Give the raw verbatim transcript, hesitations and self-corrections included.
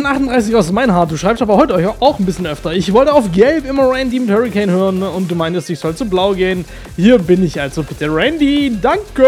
achtunddreißig aus Meinhard. Du schreibst aber heute auch ein bisschen öfter. Ich wollte auf Gelb immer Randy mit Hurricane hören und du meintest, ich soll zu Blau gehen. Hier bin ich also bitte Randy. Danke.